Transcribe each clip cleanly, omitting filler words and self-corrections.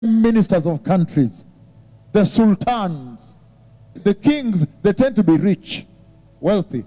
ministers of countries, the sultans, the kings, they tend to be rich, wealthy.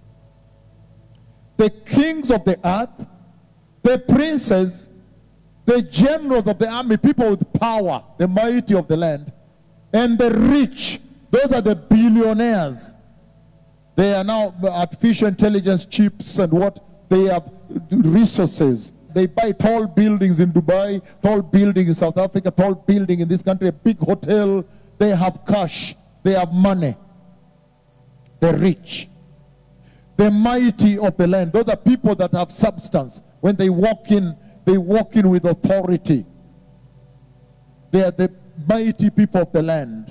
The kings of the earth, the princes, the generals of the army, people with power, the mighty of the land, and the rich, those are the billionaires. They are now artificial intelligence chips and what they have resources. They buy tall buildings in Dubai, tall buildings in South Africa, tall building in this country, a big hotel. They have cash. They have money. The rich. The mighty of the land. Those are people that have substance. When they walk in with authority. They are the mighty people of the land.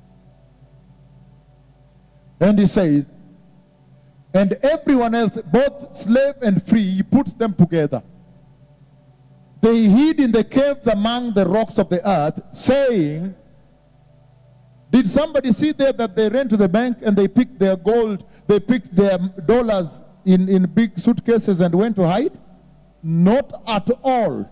And he says, and everyone else, both slave and free, he puts them together. They hid in the caves among the rocks of the earth, saying, did somebody see there that they ran to the bank and they picked their gold, they picked their dollars in big suitcases and went to hide? Not at all.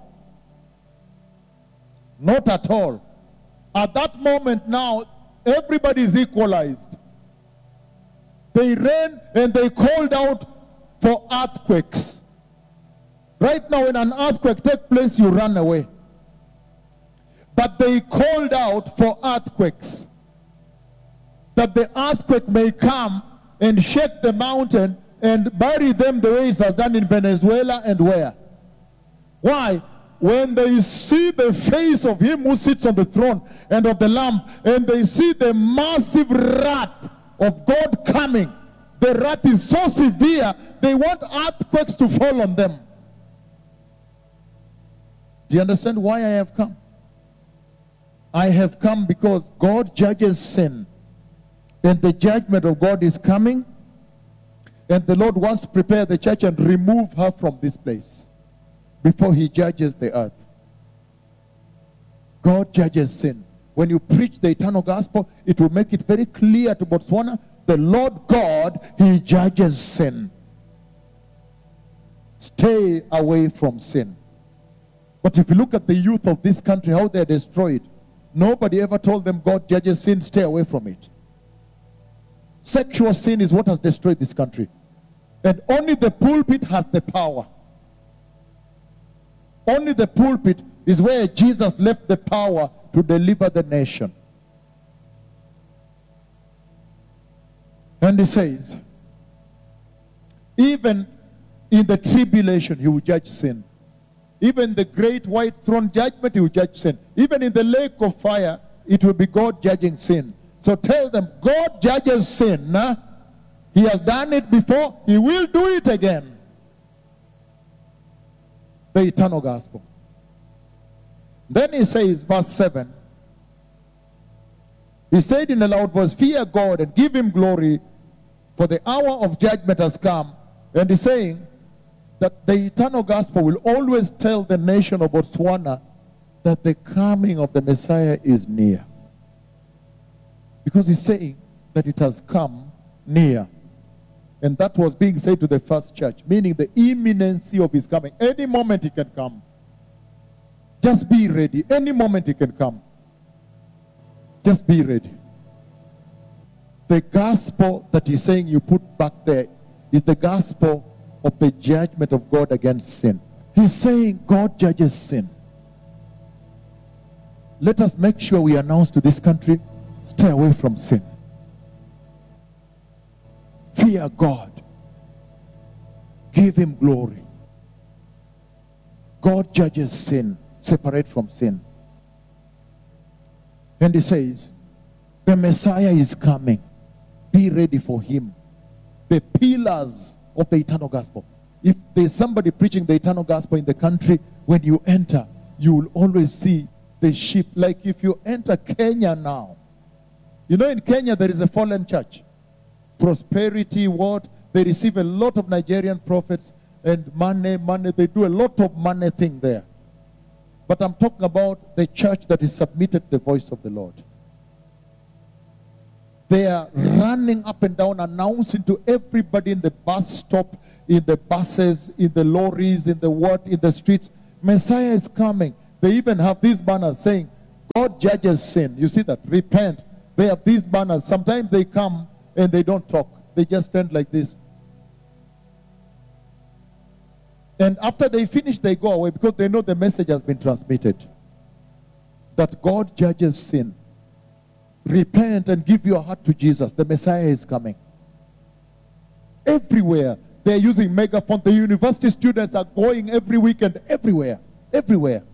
Not at all. At that moment now, everybody is equalized. They ran and they called out for earthquakes. Right now, when an earthquake takes place, you run away. But they called out for earthquakes. That the earthquake may come and shake the mountain and bury them the way it has done in Venezuela and where? Why? When they see the face of him who sits on the throne and of the Lamb, and they see the massive wrath of God coming, the wrath is so severe, they want earthquakes to fall on them. Do you understand why I have come? I have come because God judges sin. And the judgment of God is coming. And the Lord wants to prepare the church and remove her from this place before he judges the earth. God judges sin. When you preach the eternal gospel, it will make it very clear to Botswana, the Lord God, he judges sin. Stay away from sin. But if you look at the youth of this country, how they're destroyed, nobody ever told them God judges sin, stay away from it. Sexual sin is what has destroyed this country. And only the pulpit has the power. Only the pulpit is where Jesus left the power to deliver the nation. And he says, even in the tribulation, he will judge sin. Even the great white throne judgment, he will judge sin. Even in the lake of fire, it will be God judging sin. So tell them, God judges sin. Huh? He has done it before. He will do it again. The eternal gospel. Then he says, verse 7. He said in a loud voice, fear God and give him glory, for the hour of judgment has come. And he's saying that the eternal gospel will always tell the nation of Botswana that the coming of the Messiah is near. Because he's saying that it has come near. And that was being said to the first church, meaning the imminency of his coming. Any moment he can come. Just be ready. Any moment he can come. Just be ready. The gospel that he's saying you put back there is the gospel of the judgment of God against sin. He's saying God judges sin. Let us make sure we announce to this country, stay away from sin. Fear God. Give him glory. God judges sin. Separate from sin. And he says, the Messiah is coming. Be ready for him. The pillars of the eternal gospel. If there's somebody preaching the eternal gospel in the country, when you enter, you will always see the sheep. Like if you enter Kenya now, you know in Kenya there is a fallen church. Prosperity, what? They receive a lot of Nigerian prophets and money. They do a lot of money thing there. But I'm talking about the church that is submitted to the voice of the Lord. They are running up and down, announcing to everybody in the bus stop, in the buses, in the lorries, in the streets, Messiah is coming. They even have these banners saying, God judges sin. You see that? Repent. They have these banners. Sometimes they come and they don't talk. They just stand like this. And after they finish, they go away because they know the message has been transmitted. That God judges sin. Repent and give your heart to Jesus. The Messiah is coming. Everywhere. They're using megaphone. The university students are going every weekend. Everywhere. Everywhere.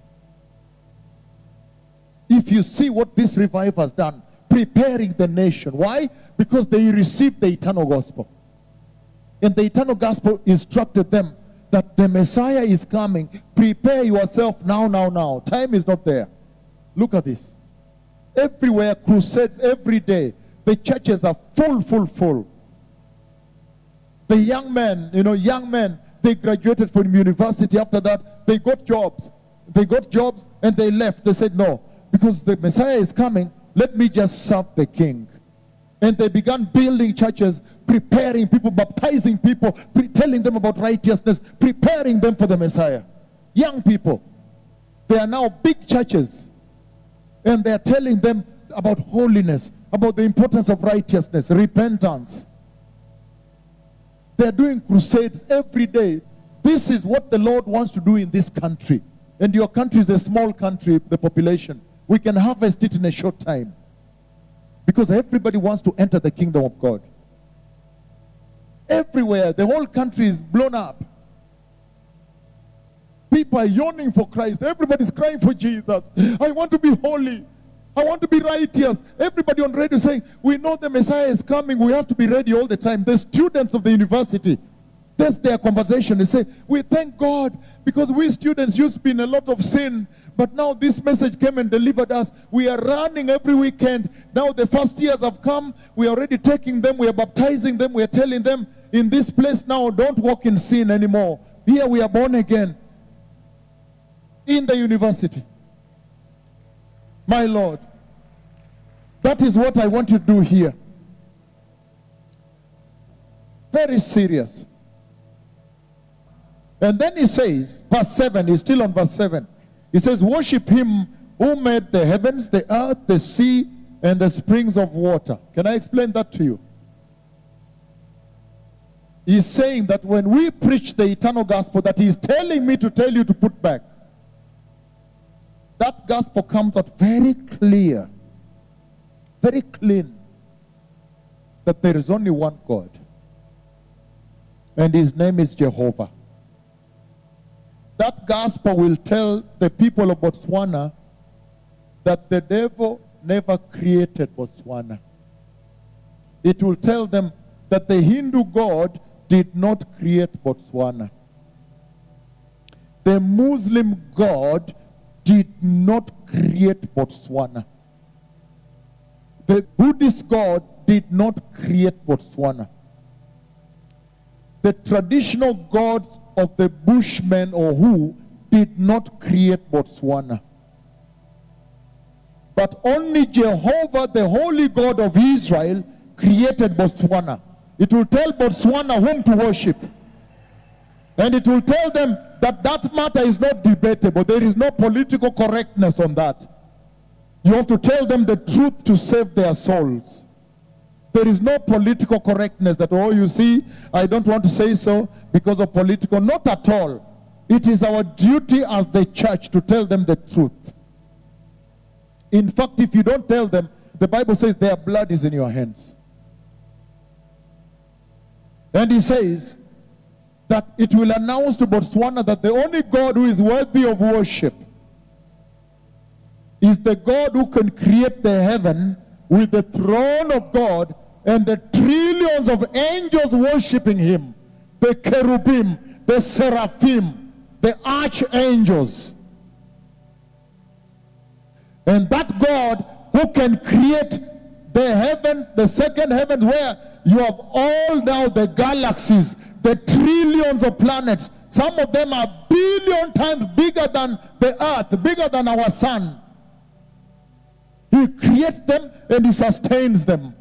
If you see what this revival has done, preparing the nation. Why? Because they received the eternal gospel. And the eternal gospel instructed them that the Messiah is coming. Prepare yourself now, now, now. Time is not there. Look at this. Everywhere, crusades every day. The churches are full, full, full. The young men, they graduated from university. After that, they got jobs. They got jobs and they left. They said, no, because the Messiah is coming, let me just serve the King. And they began building churches, preparing people, baptizing people, telling them about righteousness, preparing them for the Messiah. Young people. They are now big churches. And they are telling them about holiness, about the importance of righteousness, repentance. They are doing crusades every day. This is what the Lord wants to do in this country. And your country is a small country, the population. We can harvest it in a short time. Because everybody wants to enter the kingdom of God. Everywhere, the whole country is blown up. People are yearning for Christ. Everybody's crying for Jesus. I want to be holy. I want to be righteous. Everybody on radio saying, we know the Messiah is coming. We have to be ready all the time. The students of the university, that's their conversation. They say, we thank God because we students used to be in a lot of sin. But now this message came and delivered us. We are running every weekend. Now the first years have come. We are already taking them. We are baptizing them. We are telling them, in this place now, don't walk in sin anymore. Here we are born again. In the university. My Lord. That is what I want to do here. Very serious. And then he says, verse 7, he's still on verse 7. He says, worship him who made the heavens, the earth, the sea, and the springs of water. Can I explain that to you? He's saying that when we preach the eternal gospel that he's telling me to tell you to put back, that gospel comes out very clear, very clean, that there is only one God. And his name is Jehovah. That gospel will tell the people of Botswana that the devil never created Botswana. It will tell them that the Hindu God did not create Botswana. The Muslim God did not create Botswana. The Buddhist God did not create Botswana. The traditional gods of the Bushmen or who did not create Botswana. But only Jehovah, the Holy God of Israel, created Botswana. It will tell Botswana whom to worship. And it will tell them that that matter is not debatable. There is no political correctness on that. You have to tell them the truth to save their souls. There is no political correctness that, oh, you see, I don't want to say so because of political. Not at all. It is our duty as the church to tell them the truth. In fact, if you don't tell them, the Bible says their blood is in your hands. And he says that it will announce to Botswana that the only God who is worthy of worship is the God who can create the heaven with the throne of God and the trillions of angels worshiping him. The cherubim, the seraphim, the archangels. And that God who can create the heavens, the second heavens, where you have all now the galaxies, the trillions of planets. Some of them are billion times bigger than the earth, bigger than our sun. He creates them and he sustains them.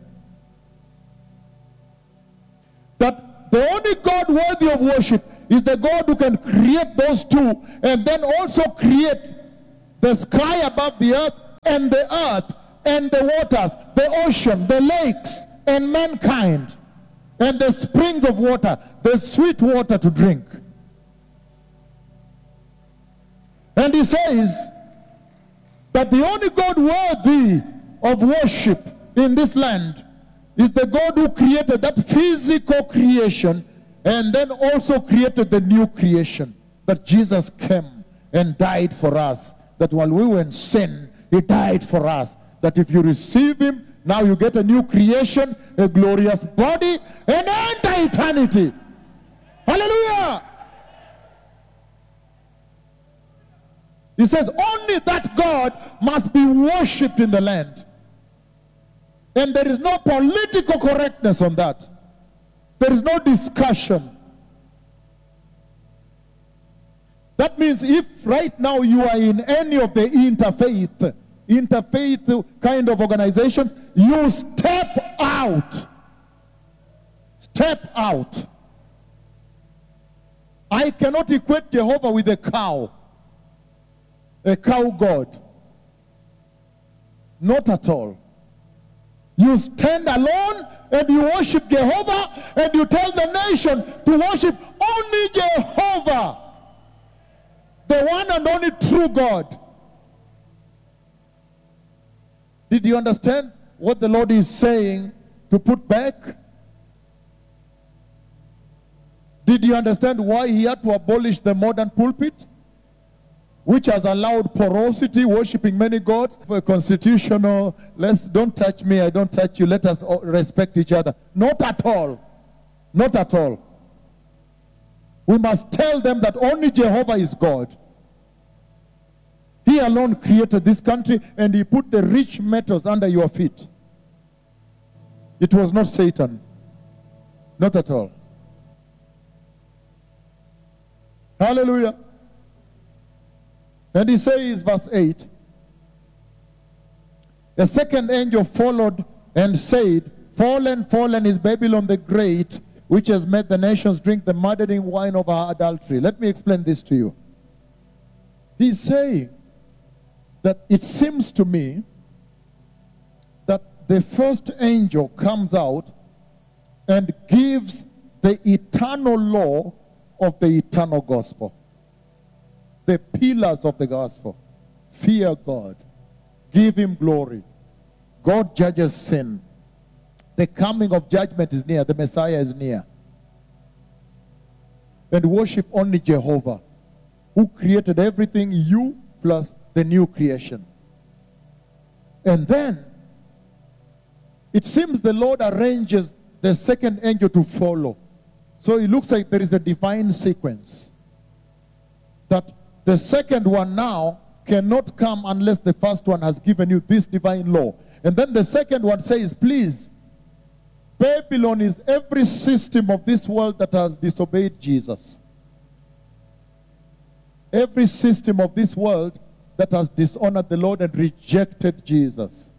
That the only God worthy of worship is the God who can create those two and then also create the sky above the earth and the earth and the waters, the ocean, the lakes, and mankind, and the springs of water, the sweet water to drink. And he says that the only God worthy of worship in this land is the God who created that physical creation and then also created the new creation, that Jesus came and died for us, that while we were in sin, he died for us, that if you receive him, now you get a new creation, a glorious body, and enter eternity. Hallelujah! He says only that God must be worshipped in the land. And there is no political correctness on that. There is no discussion. That means if right now you are in any of the interfaith kind of organizations, you step out. Step out. I cannot equate Jehovah with a cow god. Not at all. You stand alone and you worship Jehovah, and you tell the nation to worship only Jehovah, the one and only true God. Did you understand what the Lord is saying to put back? Did you understand why he had to abolish the modern pulpit, which has allowed porosity, worshiping many gods? For a constitutional, don't touch me, I don't touch you, let us respect each other. Not at all. Not at all. We must tell them that only Jehovah is God. He alone created this country, and he put the rich metals under your feet. It was not Satan. Not at all. Hallelujah. And he says, verse 8, the second angel followed and said, fallen, fallen is Babylon the Great, which has made the nations drink the maddening wine of her adultery. Let me explain this to you. He's saying that it seems to me that the first angel comes out and gives the eternal law of the eternal gospel. The pillars of the gospel. Fear God. Give him glory. God judges sin. The coming of judgment is near. The Messiah is near. And worship only Jehovah, who created everything, you plus the new creation. And then it seems the Lord arranges the second angel to follow. So it looks like there is a divine sequence, that the second one now cannot come unless the first one has given you this divine law. And then the second one says, please, Babylon is every system of this world that has disobeyed Jesus. Every system of this world that has dishonored the Lord and rejected Jesus.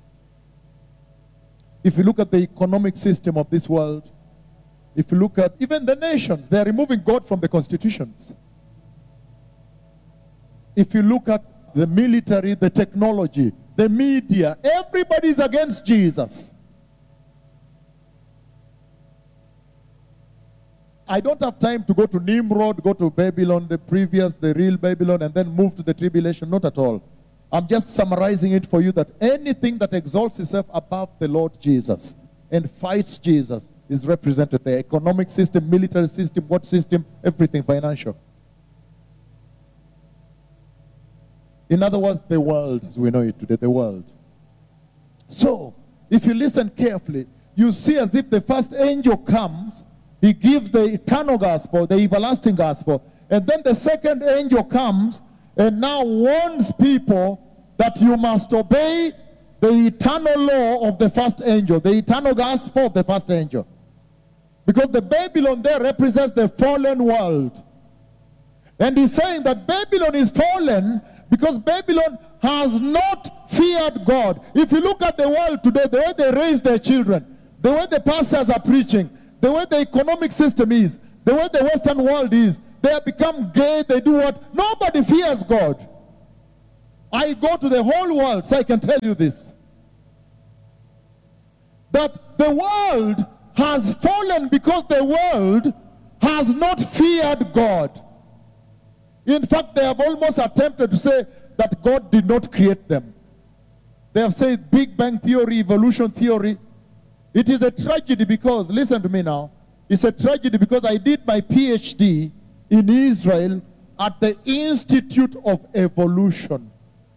If you look at the economic system of this world, if you look at even the nations, they are removing God from the constitutions. If you look at the military, the technology, the media, everybody is against Jesus. I don't have time to go to Nimrod, go to Babylon, the real Babylon, and then move to the tribulation. Not at all. I'm just summarizing it for you, that anything that exalts itself above the Lord Jesus and fights Jesus is represented there. Economic system, military system, what system, everything financial. In other words, the world as we know it today, the world. So, if you listen carefully, you see as if the first angel comes, he gives the eternal gospel, the everlasting gospel, and then the second angel comes and now warns people that you must obey the eternal law of the first angel, the eternal gospel of the first angel. Because the Babylon there represents the fallen world. And he's saying that Babylon is fallen because Babylon has not feared God. If you look at the world today, the way they raise their children, the way the pastors are preaching, the way the economic system is, the way the Western world is, they have become gay, they do what? Nobody fears God. I go to the whole world, so I can tell you this. That the world has fallen because the world has not feared God. In fact, they have almost attempted to say that God did not create them. They have said Big Bang theory, evolution theory. It is a tragedy because, listen to me now, it's a tragedy because I did my PhD in Israel at the Institute of Evolution.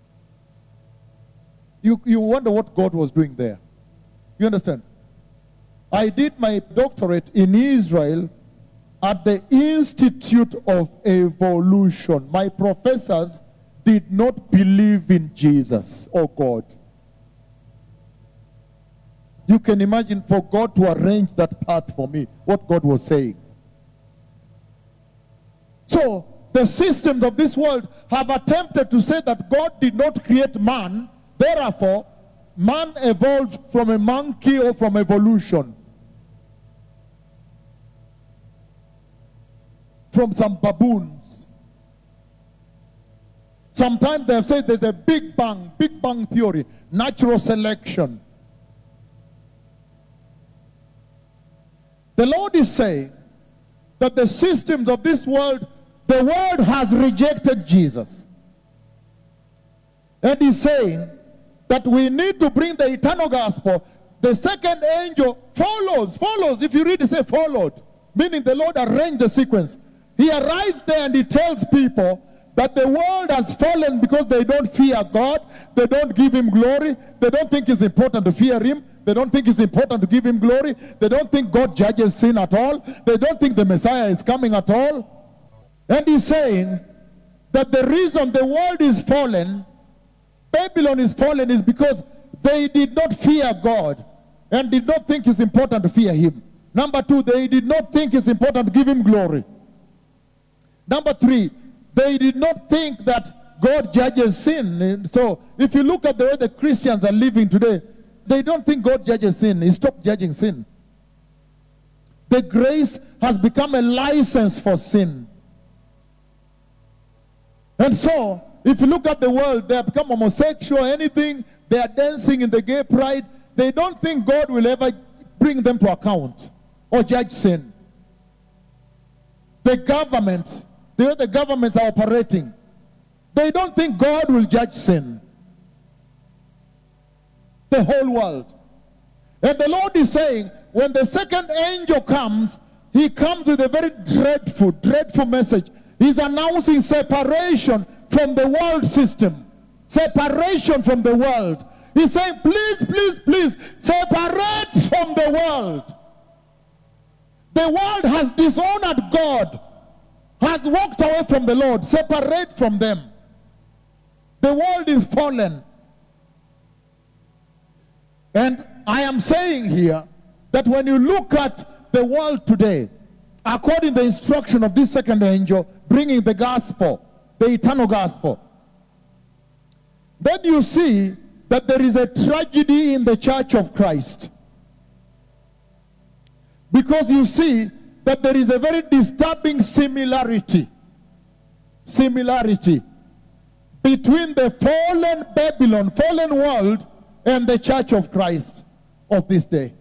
You wonder what God was doing there. You understand? I did my doctorate in Israel at the Institute of Evolution. My professors did not believe in Jesus or God. You can imagine for God to arrange that path for me, what God was saying. So, the systems of this world have attempted to say that God did not create man, therefore, man evolved from a monkey or from evolution. From some baboons. Sometimes they have said there's a Big Bang theory, natural selection. The Lord is saying that the systems of this world, the world has rejected Jesus. And He's saying that we need to bring the eternal gospel. The second angel follows. If you read it, say followed. Meaning the Lord arranged the sequence. He arrives there and He tells people that the world has fallen because they don't fear God. They don't give Him glory. They don't think it's important to fear Him. They don't think it's important to give Him glory. They don't think God judges sin at all. They don't think the Messiah is coming at all. And He's saying that the reason the world is fallen, Babylon is fallen, is because they did not fear God and did not think it's important to fear Him. Number two, they did not think it's important to give Him glory. Number three, they did not think that God judges sin. And so, if you look at the way the Christians are living today, they don't think God judges sin. He stopped judging sin. The grace has become a license for sin. And so, if you look at the world, they have become homosexual, anything, they are dancing in the gay pride. They don't think God will ever bring them to account or judge sin. The government, the way the governments are operating, they don't think God will judge sin. The whole world. And the Lord is saying, when the second angel comes, he comes with a very dreadful message. He's announcing separation from the world system. Separation from the world. He's saying, please, separate from the world. The world has dishonored God, has walked away from the Lord. Separate from them. The world is fallen. And I am saying here that when you look at the world today, according to the instruction of this second angel, bringing the gospel, the eternal gospel, then you see that there is a tragedy in the church of Christ. Because you see that there is a very disturbing similarity between the fallen Babylon, fallen world, and the church of Christ of this day.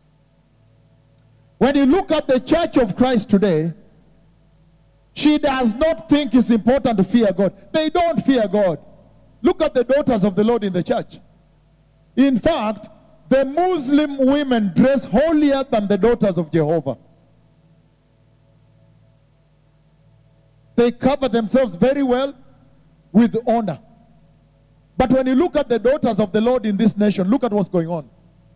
When you look at the church of Christ today, she does not think it's important to fear God. They don't fear God. Look at the daughters of the Lord in the church. In fact, the Muslim women dress holier than the daughters of Jehovah. They cover themselves very well with honor. But when you look at the daughters of the Lord in this nation, look at what's going on.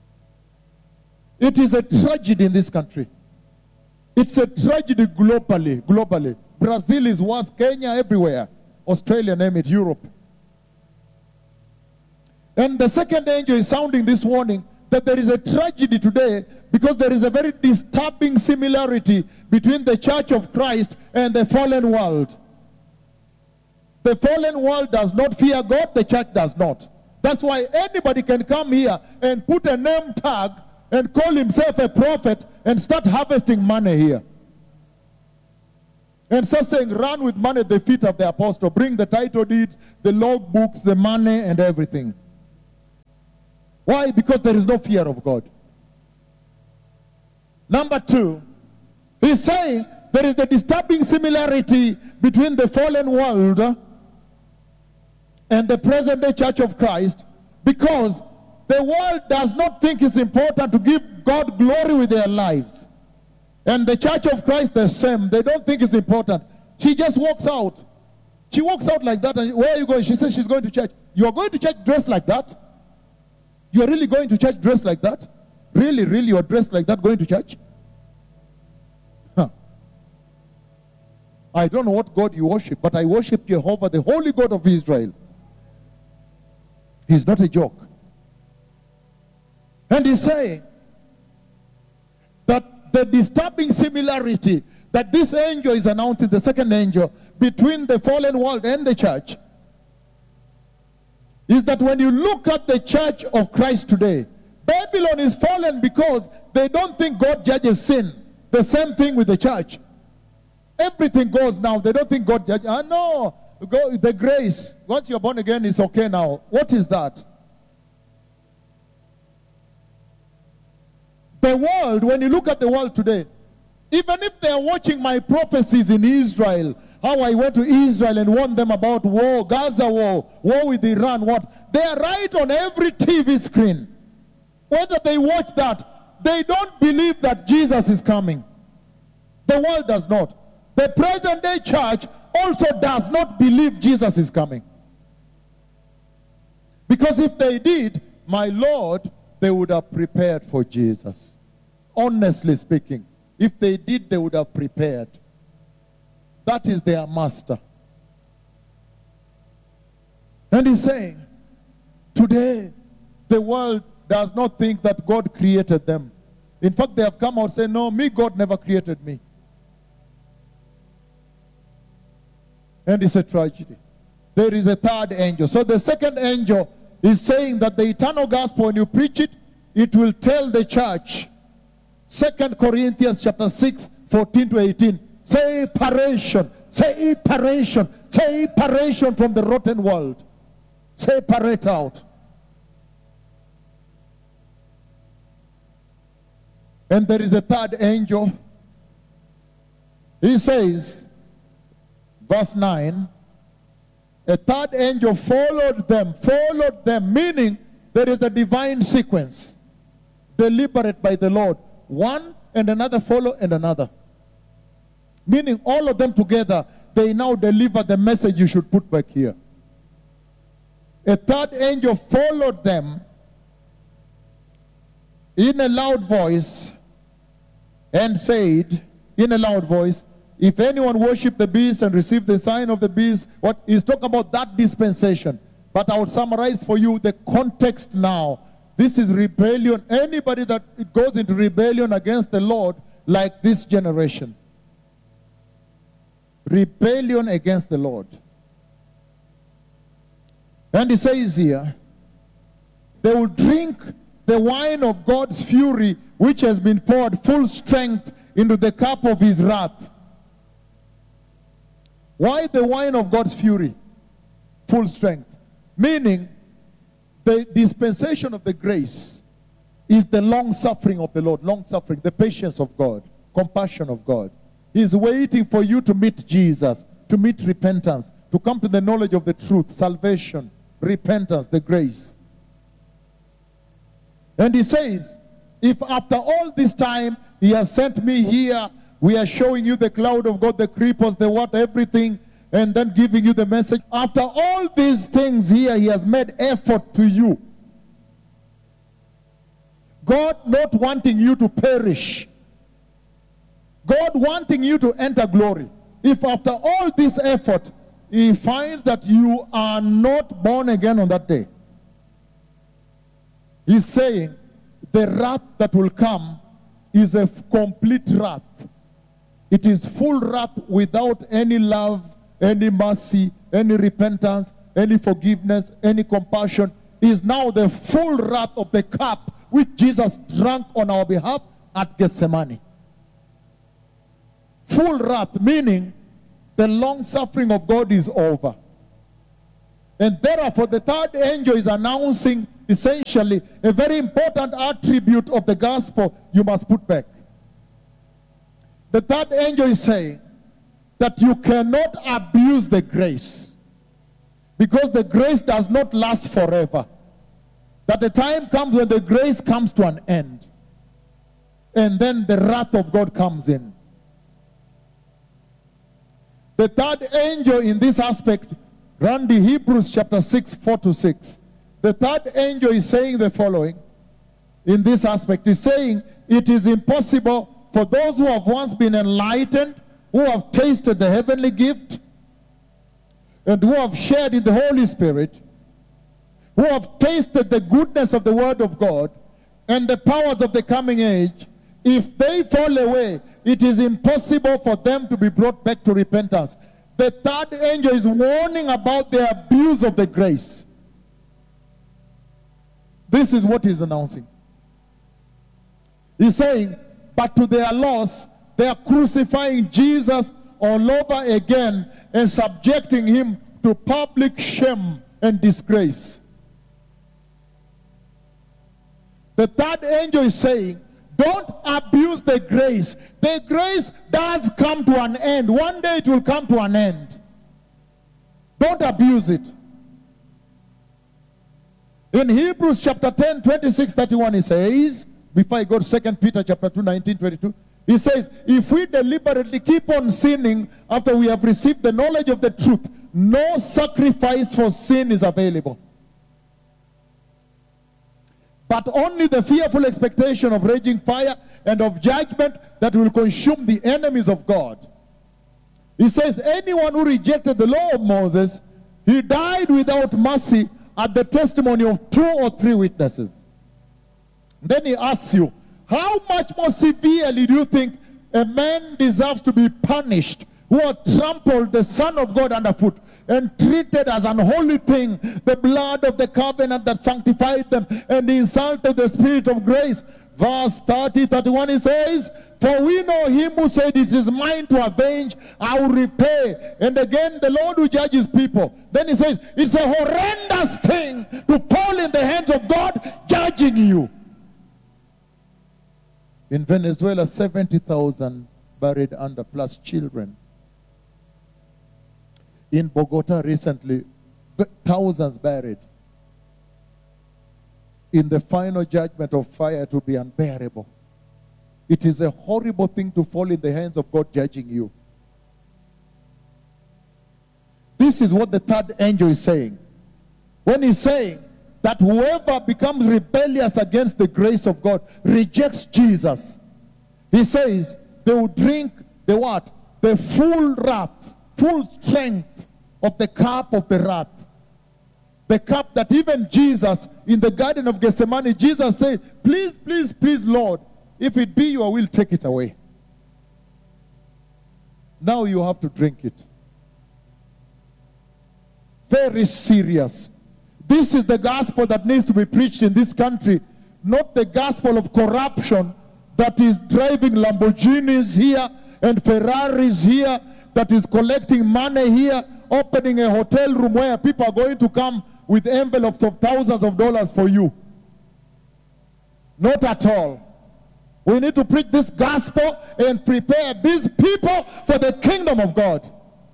It is a tragedy in this country. It's a tragedy globally. Brazil is worse, Kenya, everywhere. Australia, name it, Europe. And the second angel is sounding this warning that there is a tragedy today because there is a very disturbing similarity between the church of Christ and the fallen world. The fallen world does not fear God, the church does not. That's why anybody can come here and put a name tag and call himself a prophet and start harvesting money here. And so saying, run with money at the feet of the apostle. Bring the title deeds, the log books, the money, and everything. Why? Because there is no fear of God. Number two, he's saying there is a disturbing similarity between the fallen world and the present-day Church of Christ, because the world does not think it's important to give God glory with their lives. And the Church of Christ, the same. They don't think it's important. She just walks out. She walks out like that. And where are you going? She says she's going to church. You are going to church dressed like that? You are really going to church dressed like that? Really, you are dressed like that going to church? Huh. I don't know what God you worship, but I worship Jehovah, the Holy God of Israel. He's not a joke. And he's saying that the disturbing similarity that this angel is announcing, the second angel, between the fallen world and the church, is that when you look at the church of Christ today, Babylon is fallen because they don't think God judges sin. The same thing with the church. Everything goes now. They don't think God judges. No, the grace. Once you're born again, it's okay now. What is that? The world, when you look at the world today, even if they are watching my prophecies in Israel, how I went to Israel and warned them about war, Gaza war with Iran, what? They are right on every TV screen. Whether they watch that, they don't believe that Jesus is coming. The world does not. The present day church also does not believe Jesus is coming. Because if they did, my Lord, they would have prepared for Jesus. Honestly speaking, if they did, they would have prepared. That is their master. And he's saying, today, the world does not think that God created them. In fact, they have come out and said, no, God never created me. And it's a tragedy. There is a third angel. So the second angel is saying that the eternal gospel, when you preach it, it will tell the church. 2 Corinthians chapter 6, 14 to 18. Separation from the rotten world. Separate out. And there is a third angel. He says, verse 9, a third angel followed them, meaning there is a divine sequence, deliberate by the Lord. One and another follow and another. Meaning all of them together, they now deliver the message you should put back here. A third angel followed them in a loud voice and said, in a loud voice, if anyone worship the beast and receive the sign of the beast, what he's talking about, that dispensation. But I will summarize for you the context now. This is rebellion. Anybody that goes into rebellion against the Lord, like this generation. Rebellion against the Lord. And he says here, they will drink the wine of God's fury, which has been poured full strength into the cup of his wrath. Why the wine of God's fury? Full strength. Meaning, the dispensation of the grace is the long suffering of the Lord. Long suffering, the patience of God, compassion of God. He's waiting for you to meet Jesus, to meet repentance, to come to the knowledge of the truth, salvation, repentance, the grace. And he says, if after all this time he has sent me here, we are showing you the cloud of God, the creepers, the what, everything, and then giving you the message. After all these things here, he has made effort to you. God not wanting you to perish. God wanting you to enter glory. If after all this effort, he finds that you are not born again on that day, he's saying the wrath that will come is a complete wrath. It is full wrath without any love, any mercy, any repentance, any forgiveness, any compassion. Is now the full wrath of the cup which Jesus drank on our behalf at Gethsemane. Full wrath, meaning The long suffering of God is over. And therefore, the third angel is announcing essentially a very important attribute of the gospel you must put back. The third angel is saying that you cannot abuse the grace, because the grace does not last forever. That the time comes when the grace comes to an end, and then the wrath of God comes in. The third angel in this aspect, run the Hebrews chapter 6, 4-6. The third angel is saying the following in this aspect. He's saying it is impossible for those who have once been enlightened, who have tasted the heavenly gift, and who have shared in the Holy Spirit, who have tasted the goodness of the Word of God and the powers of the coming age, if they fall away, it is impossible for them to be brought back to repentance. The third angel is warning about the abuse of the grace. This is what he's announcing. He's saying, but to their loss, they are crucifying Jesus all over again and subjecting him to public shame and disgrace. The third angel is saying, don't abuse the grace. The grace does come to an end. One day it will come to an end. Don't abuse it. In Hebrews chapter 10, 26, 31, he says, before I go to 2 Peter chapter 2, 19, 22, he says, if we deliberately keep on sinning after we have received the knowledge of the truth, no sacrifice for sin is available, but only the fearful expectation of raging fire and of judgment that will consume the enemies of God. He says, anyone who rejected the law of Moses, he died without mercy at the testimony of 2 or 3 witnesses. Then he asks you, how much more severely do you think a man deserves to be punished who has trampled the Son of God underfoot and treated as an unholy thing the blood of the covenant that sanctified them, and insulted the Spirit of grace? Verse 30, 31, he says, for we know him who said it is mine to avenge, I will repay. And again, the Lord who judges people. Then he says, it's a horrendous thing to fall in the hands of God judging you. In Venezuela, 70,000 buried under, plus children. In Bogota recently, thousands buried. In the final judgment of fire, it will be unbearable. It is a horrible thing to fall in the hands of God judging you. This is what the third angel is saying. When he's saying that whoever becomes rebellious against the grace of God, rejects Jesus, he says they will drink the what? The full wrath, full strength of the cup of the wrath. The cup that even Jesus, in the Garden of Gethsemane, Jesus said, please, please, please, Lord, if it be your will, take it away. Now you have to drink it. Very serious. This is the gospel that needs to be preached in this country, not the gospel of corruption that is driving Lamborghinis here and Ferraris here, that is collecting money here, opening a hotel room where people are going to come with envelopes of thousands of dollars for you. Not at all. We need to preach this gospel and prepare these people for the kingdom of God.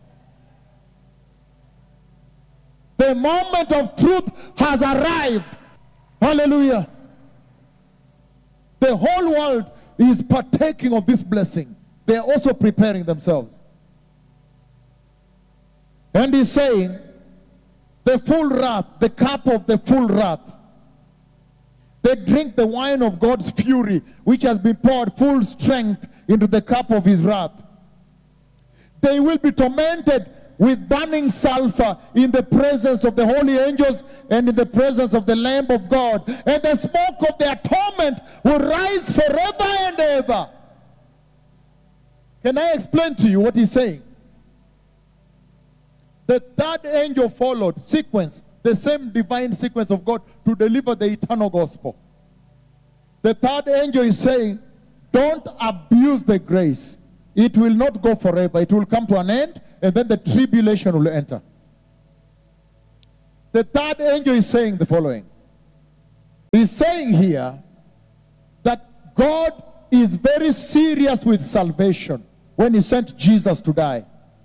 The moment of truth has arrived. Hallelujah. The whole world is partaking of this blessing. They are also preparing themselves. And he's saying, the full wrath, the cup of the full wrath. They drink the wine of God's fury, which has been poured full strength into the cup of his wrath. They will be tormented with burning sulfur in the presence of the holy angels and in the presence of the Lamb of God. And the smoke of their torment will rise forever and ever. Can I explain to you what he's saying? The third angel followed, sequence, the same divine sequence of God to deliver the eternal gospel. The third angel is saying, don't abuse the grace. It will not go forever. It will come to an end. and then the tribulation will enter. The third angel is saying the following. He's saying here that God is very serious with salvation when he sent Jesus to die.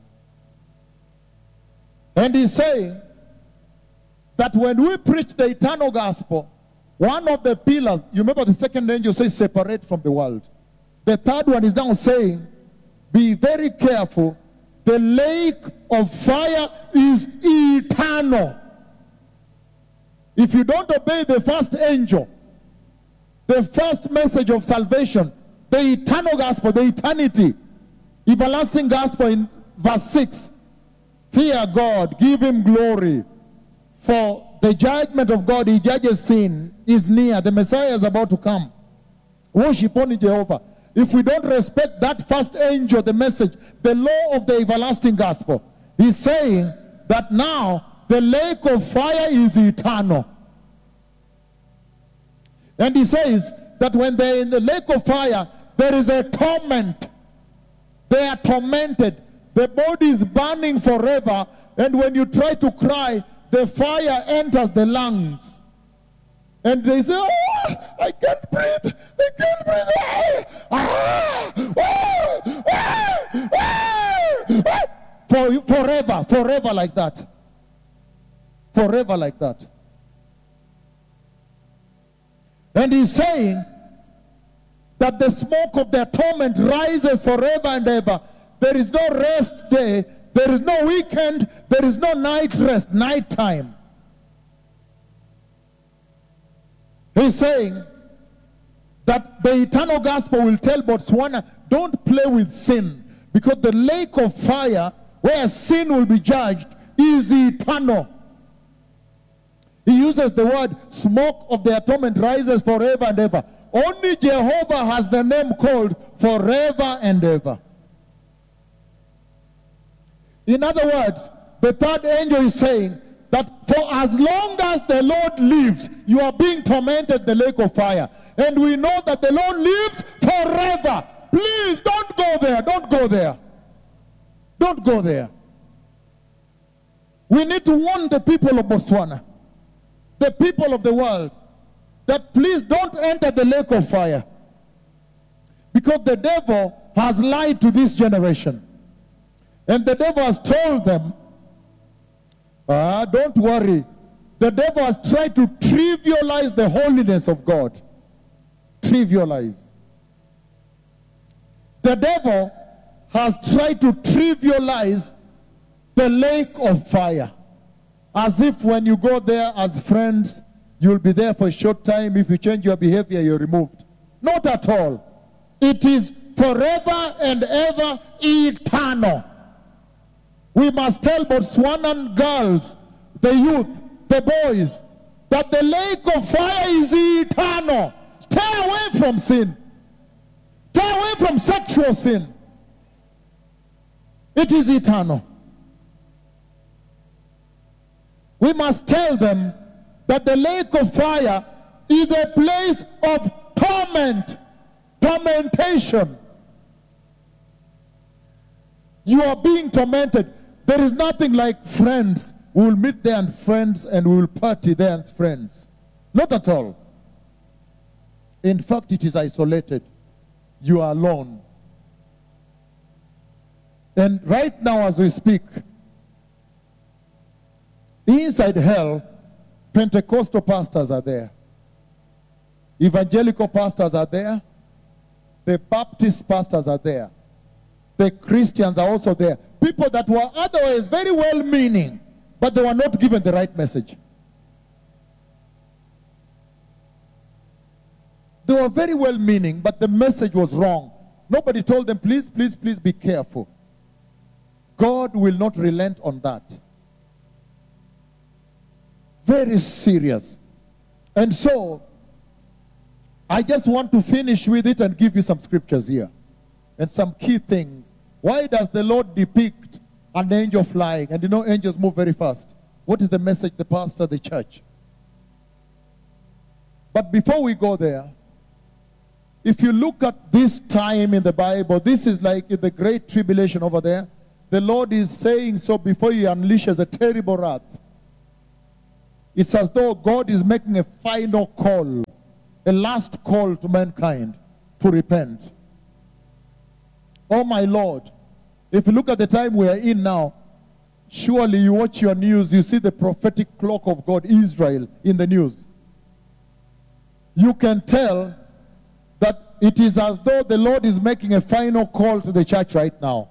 And he's saying that when we preach the eternal gospel, one of the pillars, you remember the second angel says separate from the world. The third one is now saying, be very careful. The lake of fire is eternal. If you don't obey the first angel, the first message of salvation, the eternal gospel, the eternity, everlasting gospel in verse 6, fear God, give him glory, for the judgment of God, he judges sin, is near. The Messiah is about to come. Worship only Jehovah. If we don't respect that first angel, the message, the law of the everlasting gospel, he's saying that now the lake of fire is eternal. And he says that when they're in the lake of fire, there is a torment. They are tormented. The body is burning forever. And when you try to cry, the fire enters the lungs. And they say, oh, I can't breathe. I can't breathe. Forever like that. Forever like that. And he's saying that the smoke of their torment rises forever and ever. There is no rest day. There is no weekend. There is no night rest, night time. He's saying that the eternal gospel will tell Botswana, don't play with sin, because the lake of fire where sin will be judged is eternal. He uses the word smoke of the atonement rises forever and ever. Only Jehovah has the name called forever and ever. In other words, the third angel is saying that for as long as the Lord lives, you are being tormented in the lake of fire. And we know that the Lord lives forever. Please don't go there. Don't go there. Don't go there. We need to warn the people of Botswana, the people of the world, that please don't enter the lake of fire. Because the devil has lied to this generation. And the devil has told them, don't worry. The devil has tried to trivialize the holiness of God. Trivialize. The devil has tried to trivialize the lake of fire. As if when you go there as friends, you'll be there for a short time. If you change your behavior, you're removed. Not at all. It is forever and ever eternal. We must tell Botswanan girls, the youth, the boys, that the lake of fire is eternal. Stay away from sin. Stay away from sexual sin. It is eternal. We must tell them that the lake of fire is a place of torment, tormentation. You are being tormented. There is nothing like friends. We will meet there and friends, and we will party there as friends. Not at all. In fact, it is isolated. You are alone. And right now as we speak, inside hell, Pentecostal pastors are there. Evangelical pastors are there. The Baptist pastors are there. The Christians are also there. People that were otherwise very well-meaning, but they were not given the right message. They were very well-meaning, but the message was wrong. Nobody told them, please, please, please be careful. God will not relent on that. Very serious. And so, I just want to finish with it and give you some scriptures here. And some key things. Why does the Lord depict an angel flying? And you know angels move very fast. What is the message, the pastor, the church? But before we go there, if you look at this time in the Bible, this is like in the Great Tribulation over there. the Lord is saying so before he unleashes a terrible wrath. It's as though God is making a final call, a last call to mankind to repent. Oh my Lord, if you look at the time we are in now, surely you watch your news, you see the prophetic clock of God, Israel, in the news. You can tell that it is as though the Lord is making a final call to the church right now.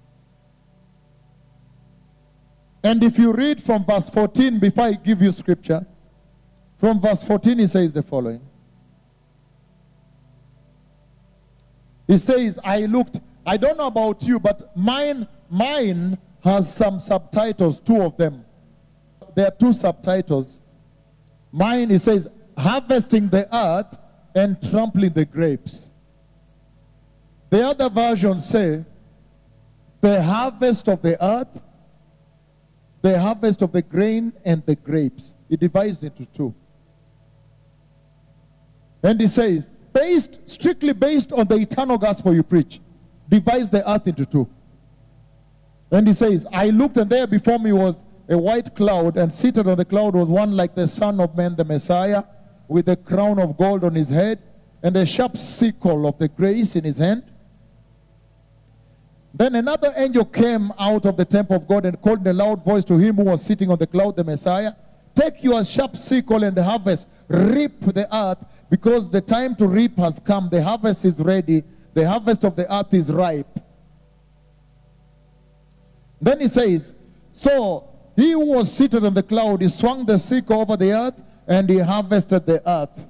And if you read from verse 14, before I give you scripture, from verse 14 he says the following. He says, I looked, I don't know about you, but mine has some subtitles, two of them. There are two subtitles. Mine, it says, harvesting the earth and trampling the grapes. The other versions say, the harvest of the earth, the harvest of the grain and the grapes. It divides into two. And he says, strictly based on the eternal gospel you preach, divides the earth into two. And he says, I looked, and there before me was a white cloud, and seated on the cloud was one like the Son of Man, the Messiah, with a crown of gold on his head, and a sharp sickle of the grace in his hand. Then another angel came out of the temple of God and called in a loud voice to him who was sitting on the cloud, the Messiah, take your sharp sickle and harvest, reap the earth, because the time to reap has come. The harvest is ready. The harvest of the earth is ripe. Then he says, so he who was seated on the cloud, he swung the sickle over the earth, and he harvested the earth.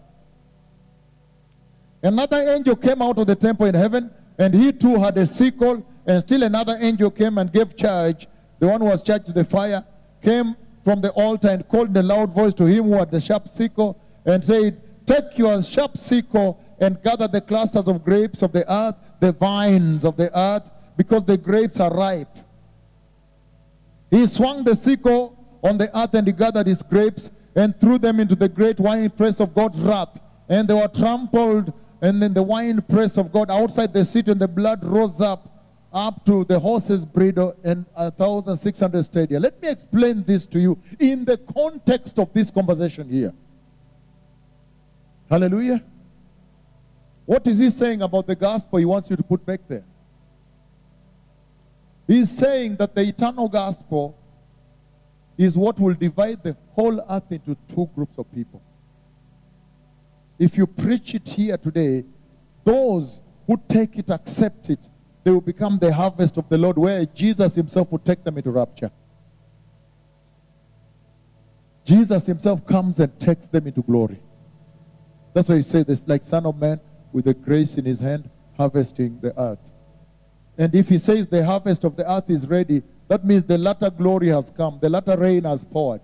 Another angel came out of the temple in heaven, and he too had a sickle, and still another angel came and gave charge. The one who was charged to the fire came from the altar and called in a loud voice to him who had the sharp sickle, and said, take your sharp sickle and gather the clusters of grapes of the earth, the vines of the earth, because the grapes are ripe. He swung the sickle on the earth, and he gathered his grapes and threw them into the great winepress of God's wrath. And they were trampled, and in the winepress of God outside the city, and the blood rose up to the horse's bridle and 1,600 stadia. Let me explain this to you in the context of this conversation here. Hallelujah. What is he saying about the gospel he wants you to put back there? He's saying that the eternal gospel is what will divide the whole earth into two groups of people. If you preach it here today, those who take it, accept it, they will become the harvest of the Lord, where Jesus himself will take them into rapture. Jesus himself comes and takes them into glory. That's why he said this, like Son of Man with the grace in his hand, harvesting the earth. And if he says the harvest of the earth is ready, that means the latter glory has come. The latter rain has poured.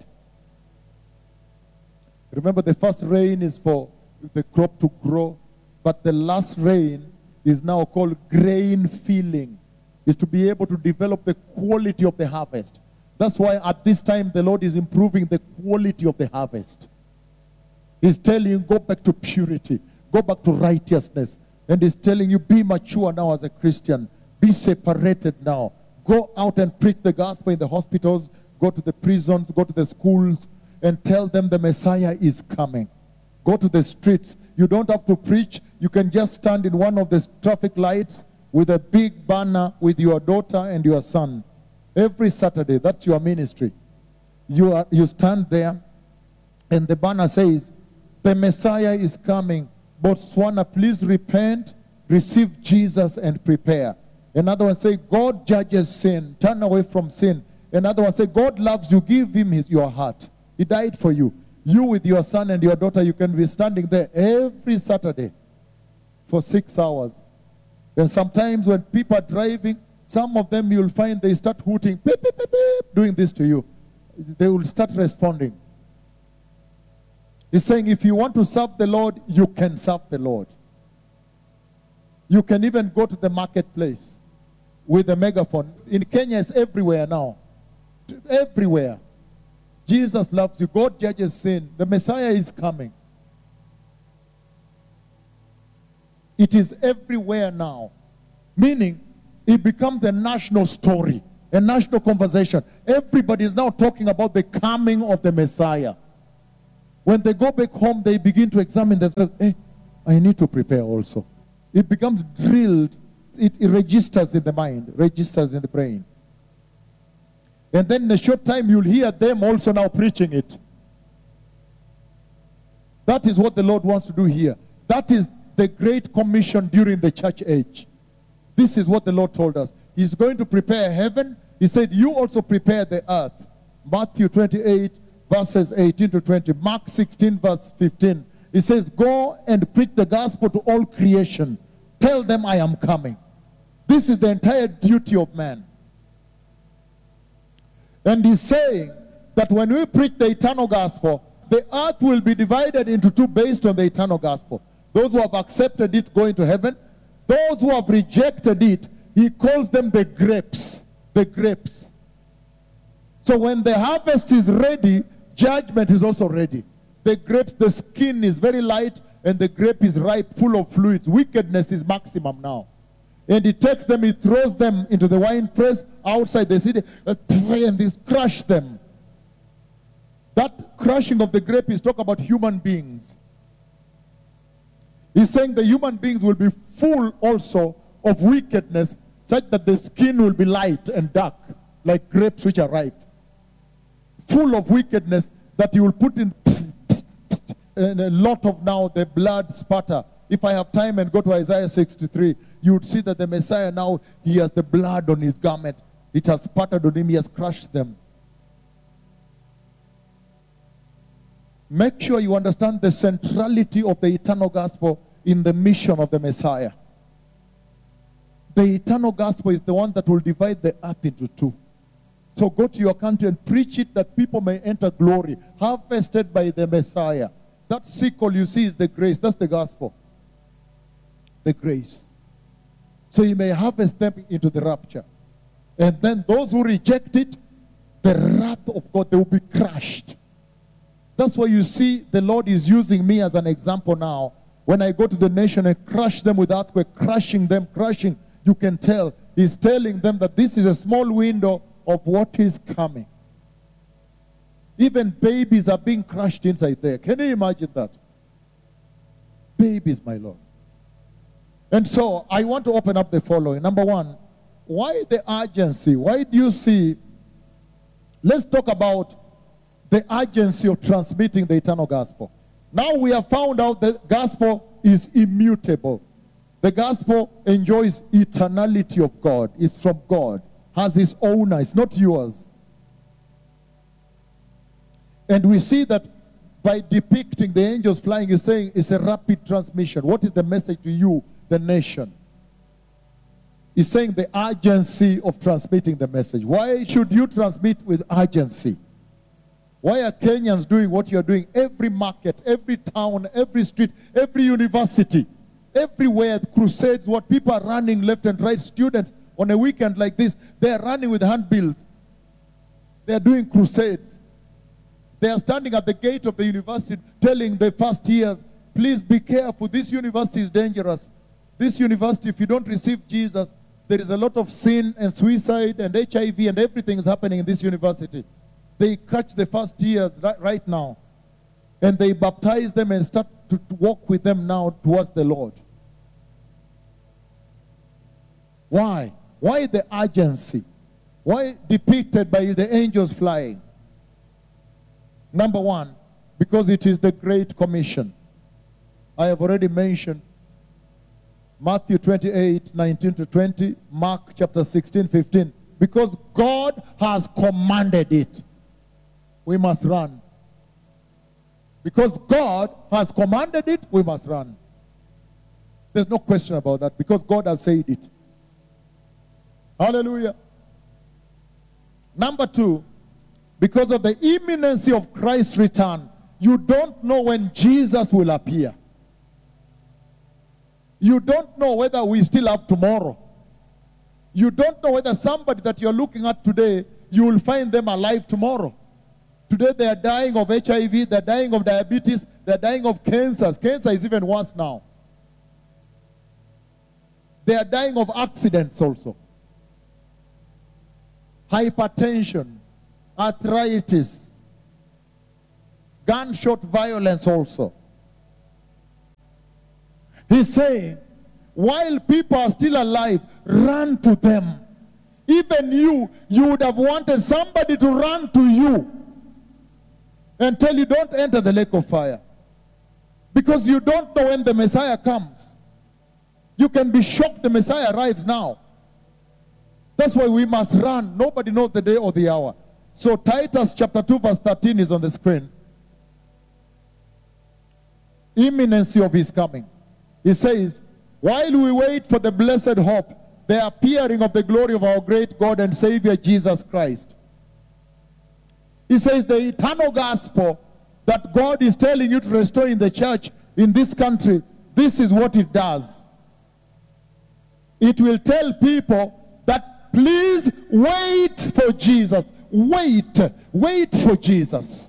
Remember, the first rain is for the crop to grow, but the last rain is now called grain filling. Is to be able to develop the quality of the harvest. That's why at this time the Lord is improving the quality of the harvest. He's telling you, go back to purity. Go back to righteousness. And he's telling you, be mature now as a Christian. Be separated now. Go out and preach the gospel in the hospitals. Go to the prisons. Go to the schools. And tell them the Messiah is coming. Go to the streets. You don't have to preach. You can just stand in one of the traffic lights with a big banner with your daughter and your son. Every Saturday, that's your ministry. You stand there, and the banner says, the Messiah is coming. Botswana, please repent, receive Jesus, and prepare. Another one say, God judges sin. Turn away from sin. Another one say, God loves you. Give him your heart. He died for you. You with your son and your daughter, you can be standing there every Saturday for 6 hours. And sometimes when people are driving, some of them you'll find they start hooting, beep, beep, beep, beep, doing this to you. They will start responding. He's saying, if you want to serve the Lord, you can serve the Lord. You can even go to the marketplace with a megaphone. In Kenya, it's everywhere now. Everywhere. Jesus loves you. God judges sin. The Messiah is coming. It is everywhere now. Meaning, it becomes a national story. a national conversation. Everybody is now talking about the coming of the Messiah. When they go back home, they begin to examine themselves. Hey, I need to prepare also. It becomes drilled. It registers in the mind, registers in the brain. And then in a short time, you'll hear them also now preaching it. That is what the Lord wants to do here. That is the Great Commission during the church age. This is what the Lord told us. He's going to prepare heaven. He said, you also prepare the earth. Matthew 28, verses 18 to 20. Mark 16, verse 15. He says, go and preach the gospel to all creation. Tell them I am coming. This is the entire duty of man. And he's saying that when we preach the eternal gospel, the earth will be divided into two based on the eternal gospel. Those who have accepted it go into heaven. Those who have rejected it, he calls them the grapes. The grapes. So when the harvest is ready, judgment is also ready. The grapes, the skin is very light, and the grape is ripe, full of fluids. Wickedness is maximum now. And he takes them, he throws them into the wine press outside the city, and he crush them. That crushing of the grape is talk about human beings. He's saying the human beings will be full also of wickedness, such that the skin will be light and dark, like grapes which are ripe. Full of wickedness that you will put in and a lot of now the blood spatter. If I have time and go to Isaiah 63, you would see that the Messiah now, he has the blood on his garment. It has spattered on him, he has crushed them. Make sure you understand the centrality of the eternal gospel in the mission of the Messiah. The eternal gospel is the one that will divide the earth into two. So go to your country and preach it that people may enter glory, harvested by the Messiah. That sickle you see is the grace. That's the gospel. The grace. So he may harvest them into the rapture. And then those who reject it, the wrath of God, they will be crushed. That's why you see the Lord is using me as an example now. When I go to the nation and crush them with earthquake, crushing them, crushing, you can tell. He's telling them that this is a small window of what is coming. Even babies are being crushed inside there. Can you imagine that? Babies, my Lord. And so I want to open up the following. Number one, why the urgency? Why do you see? Let's talk about the urgency of transmitting the eternal gospel. Now we have found out the gospel is immutable. The gospel enjoys eternality of God. It's from God. Has its owner. It's not yours. And we see that by depicting the angels flying, he's saying it's a rapid transmission. What is the message to you, the nation? He's saying the urgency of transmitting the message. Why should you transmit with urgency? Why are Kenyans doing what you're doing? Every market, every town, every street, every university, everywhere, crusades, what people are running left and right. Students on a weekend like this, they are running with handbills. They are doing crusades. They are standing at the gate of the university telling the first years, please be careful, this university is dangerous. This university, if you don't receive Jesus, there is a lot of sin and suicide and HIV and everything is happening in this university. They catch the first years right now. And they baptize them and start to walk with them now towards the Lord. Why? Why the urgency? Why depicted by the angels flying? Number one, because it is the Great Commission. I have already mentioned Matthew 28, 19 to 20, Mark chapter 16, 15. Because God has commanded it, we must run. Because God has commanded it, we must run. There's no question about that, because God has said it. Hallelujah. Number two, because of the imminency of Christ's return, you don't know when Jesus will appear. You don't know whether we still have tomorrow. You don't know whether somebody that you're looking at today, you will find them alive tomorrow. Today they are dying of HIV, they're dying of diabetes, they're dying of cancers. Cancer is even worse now. They are dying of accidents also. hypertension, arthritis, gunshot violence also. He's saying, while people are still alive, run to them. Even you would have wanted somebody to run to you and tell you, don't enter the lake of fire. Because you don't know when the Messiah comes. You can be shocked the Messiah arrives now. That's why we must run. Nobody knows the day or the hour. So Titus chapter 2 verse 13 is on the screen. Imminency of his coming. He says, while we wait for the blessed hope, the appearing of the glory of our great God and Savior Jesus Christ. He says the eternal gospel that God is telling you to restore in the church in this country, this is what it does. It will tell people that please wait for Jesus. Wait for Jesus.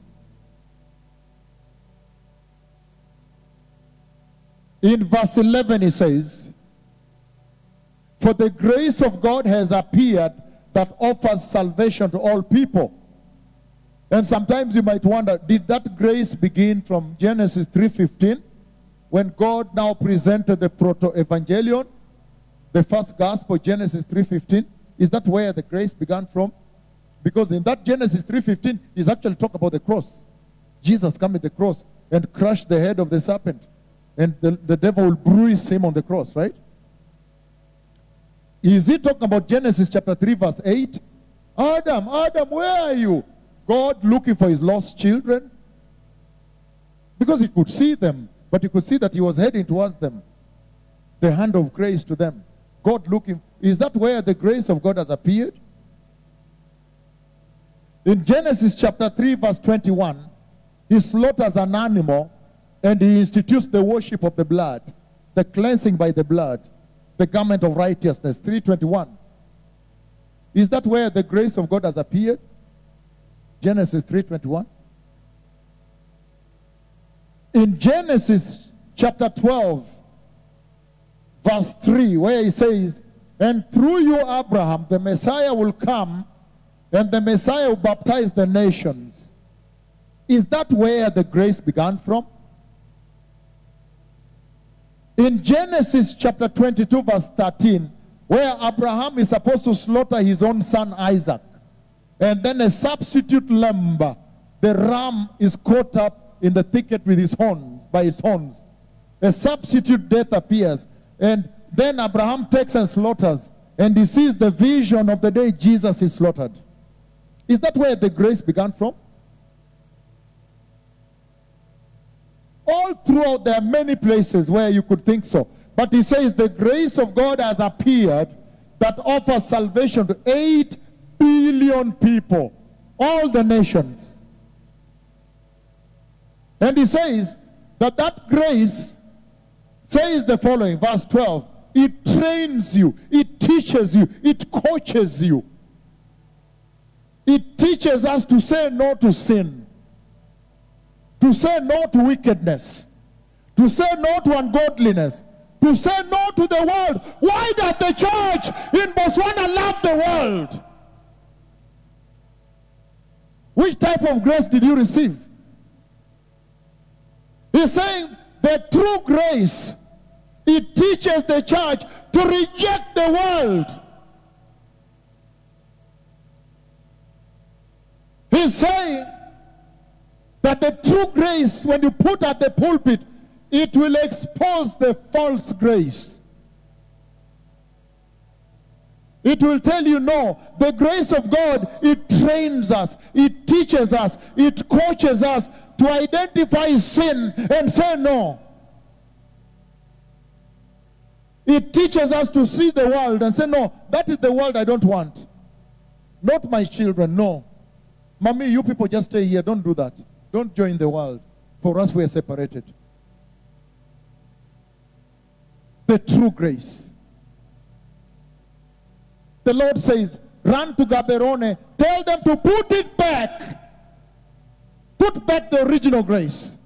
In verse 11 he says, for the grace of God has appeared that offers salvation to all people. And sometimes you might wonder, did that grace begin from Genesis 3:15, when God now presented the proto-evangelion, the first gospel, Genesis 3:15? Is that where the grace began from? Because in that Genesis 3:15 is actually talk about the cross. Jesus came at the cross and crushed the head of the serpent. And the devil will bruise him on the cross, right? Is he talking about Genesis chapter 3 verse 8? Adam, where are you? God looking for his lost children? Because he could see them, but he could see that he was heading towards them. The hand of grace to them. God looking. Is that where the grace of God has appeared? In Genesis chapter 3 verse 21, he slaughters an animal and he institutes the worship of the blood, the cleansing by the blood, the garment of righteousness, 3:21. Is that where the grace of God has appeared? Genesis 3:21. In Genesis chapter 12, verse 3, where he says, and through you, Abraham, the Messiah will come, and the Messiah will baptize the nations. Is that where the grace began from? In Genesis chapter 22, verse 13, where Abraham is supposed to slaughter his own son Isaac, and then a substitute lamb, the ram, is caught up in the thicket with his horns, by his horns. A substitute death appears, and then Abraham takes and slaughters, and he sees the vision of the day Jesus is slaughtered. Is that where the grace began from? All throughout, there are many places where you could think so. But he says the grace of God has appeared that offers salvation to 8 billion people, all the nations. And he says that that grace says the following, verse 12, it trains you, it teaches you, it coaches you. It teaches us to say no to sin, to say no to wickedness, to say no to ungodliness, to say no to the world. Why does the church in Botswana love the world? Which type of grace did you receive? He's saying the true grace, it teaches the church to reject the world. He's saying that the true grace, when you put at the pulpit, it will expose the false grace. It will tell you, no, the grace of God, it trains us, it teaches us, it coaches us to identify sin and say no. It teaches us to see the world and say, no, that is the world I don't want. Not my children, no. Mommy, you people just stay here, don't do that. Don't join the world. For us, we are separated. The true grace. The Lord says, run to Gaborone, tell them to put it back. Put back the original grace.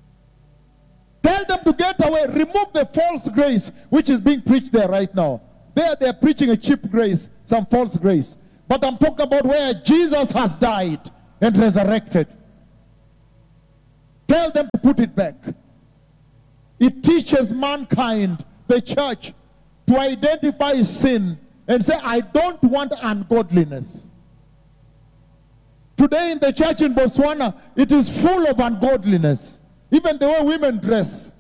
Tell them to get away, remove the false grace which is being preached there right now. There they're preaching a cheap grace, some false grace. But I'm talking about where Jesus has died and resurrected. Tell them to put it back. It teaches mankind, the church, to identify sin and say, I don't want ungodliness. Today in the church in Botswana, it is full of ungodliness. Even the way women dress.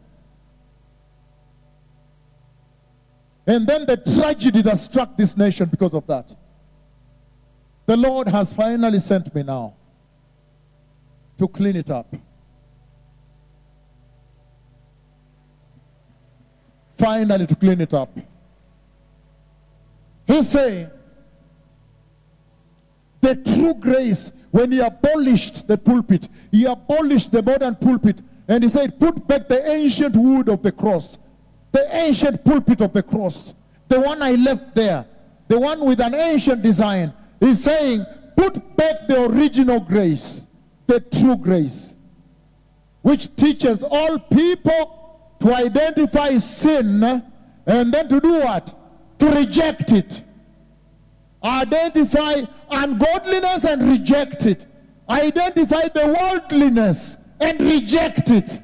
And then the tragedy that struck this nation because of that. The Lord has finally sent me now to clean it up. Finally to clean it up. He's saying, the true grace, when he abolished the pulpit, he abolished the modern pulpit, and he said, put back the ancient wood of the cross, the ancient pulpit of the cross, the one I left there, the one with an ancient design. He's saying, put back the original grace, the true grace, which teaches all people to identify sin and then to do what? To reject it. Identify ungodliness and reject it. Identify the worldliness and reject it.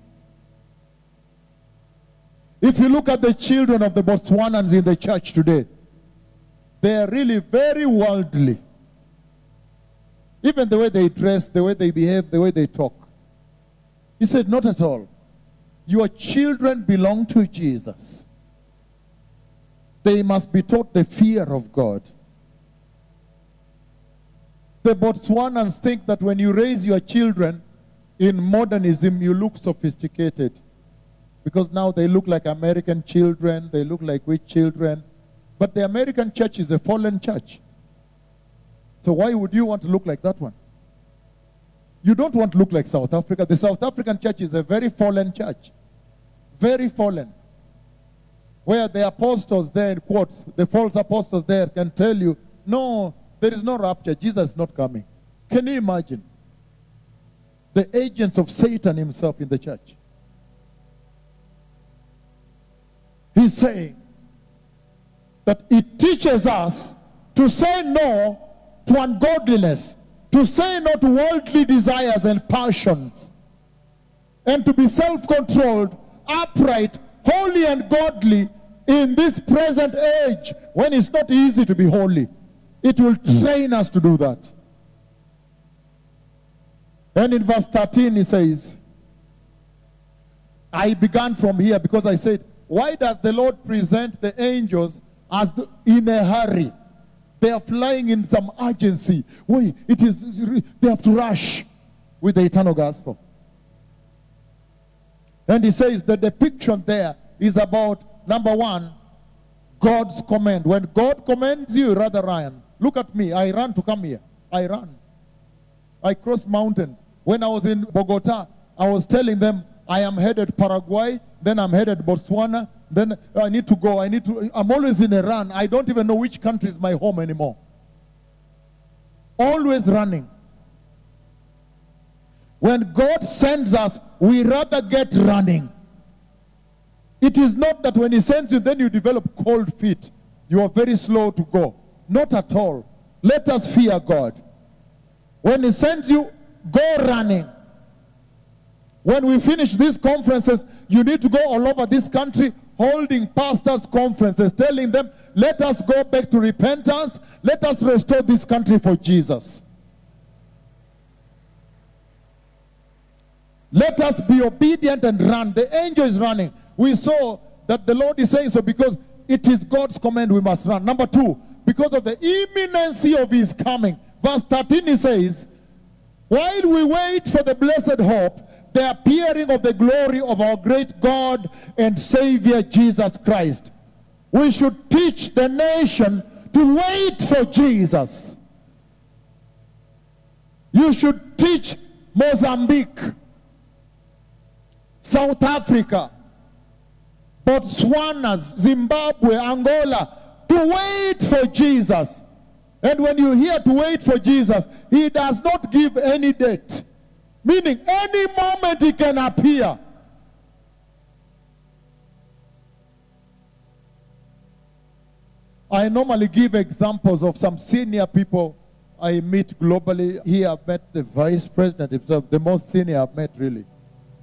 If you look at the children of the Botswanans in the church today, they are really very worldly. Even the way they dress, the way they behave, the way they talk. He said, not at all. Your children belong to Jesus. They must be taught the fear of God. The Botswanans think that when you raise your children in modernism, you look sophisticated. Because now they look like American children, they look like rich children. But the American church is a fallen church. So why would you want to look like that one? You don't want to look like South Africa. The South African church is a very fallen church. Very fallen. Where the apostles there, in quotes, the false apostles there can tell you, no, there is no rapture. Jesus is not coming. Can you imagine? The agents of Satan himself in the church. He's saying that it teaches us to say no to ungodliness, to say no to worldly desires and passions, and to be self-controlled, upright, holy and godly in this present age when it's not easy to be holy. It will train us to do that. And in verse 13 he says, I began from here because I said, why does the Lord present the angels as in a hurry? They are flying in some urgency. Wait, they have to rush with the eternal gospel. And he says the depiction there is about, number one, God's command. When God commands you, rather run. Look at me. I ran to come here. I ran. I crossed mountains. When I was in Bogota, I was telling them, I am headed Paraguay, then I'm headed Botswana, then I need to go. I'm always in a run. I don't even know which country is my home anymore. Always running. When God sends us, we rather get running. It is not that when he sends you, then you develop cold feet. You are very slow to go. Not at all. Let us fear God. When he sends you, go running. When we finish these conferences, you need to go all over this country holding pastors' conferences, telling them, let us go back to repentance. Let us restore this country for Jesus. Let us be obedient and run. The angel is running. We saw that the Lord is saying so because it is God's command we must run. Number two, because of the imminency of his coming. Verse 13 he says, while we wait for the blessed hope, the appearing of the glory of our great God and Savior Jesus Christ, we should teach the nation to wait for Jesus. You should teach Mozambique, South Africa, Botswana, Zimbabwe, Angola, to wait for Jesus. And when you hear to wait for Jesus, he does not give any date. Meaning any moment he can appear. I normally give examples of some senior people I meet globally. Here I've met the vice president himself, the most senior I've met really.